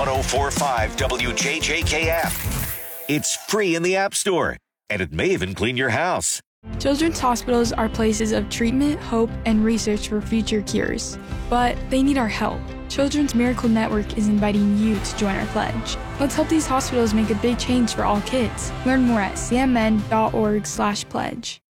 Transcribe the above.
1045 WJJKF. It's free in the App Store, and it may even clean your house. Children's hospitals are places of treatment, hope, and research for future cures. But they need our help. Children's Miracle Network is inviting you to join our pledge. Let's help these hospitals make a big change for all kids. Learn more at cmn.org/pledge.